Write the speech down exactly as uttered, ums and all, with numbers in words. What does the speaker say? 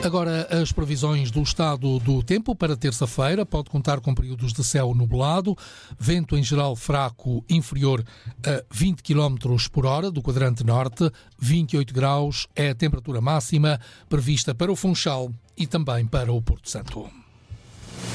Agora, as previsões do estado do tempo para terça-feira. Pode contar com períodos de céu nublado, vento em geral fraco, inferior a vinte quilómetros por hora do quadrante norte, vinte e oito graus é a temperatura máxima prevista para o Funchal e também para o Porto Santo.